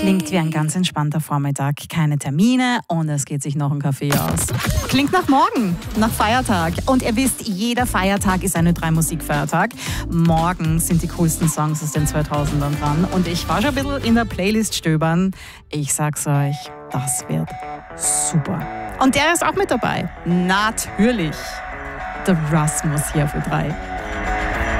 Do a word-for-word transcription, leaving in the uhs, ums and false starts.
Klingt wie ein ganz entspannter Vormittag. Keine Termine und es geht sich noch ein Kaffee aus. Klingt nach morgen, nach Feiertag. Und ihr wisst, jeder Feiertag ist ein Ö drei Musikfeiertag. Morgen sind die coolsten Songs aus den zweitausendern dran. Und ich war schon ein bisschen in der Playlist stöbern. Ich sag's euch, das wird super. Und der ist auch mit dabei. Natürlich. Der Rasmus hier auf Ö drei.